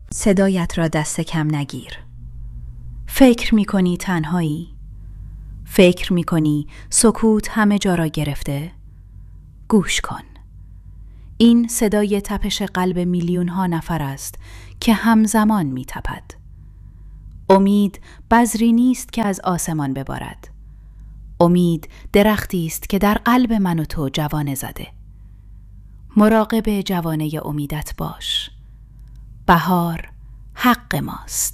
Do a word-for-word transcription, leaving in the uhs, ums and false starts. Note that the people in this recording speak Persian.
صدایت را دست کم نگیر. فکر می کنی تنهایی؟ فکر می کنی سکوت همه جا را گرفته؟ گوش کن. این صدای تپش قلب میلیون ها نفر است که همزمان می تپد. امید بذری نیست که از آسمان ببارد. امید درختی است که در قلب من و تو جوانه زده. مراقب جوانه امیدت باش. بهار حق ماست.